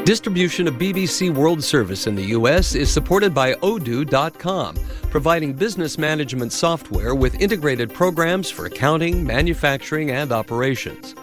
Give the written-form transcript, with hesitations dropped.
Distribution of BBC World Service in the U.S. is supported by Odoo.com, providing business management software with integrated programs for accounting, manufacturing, and operations.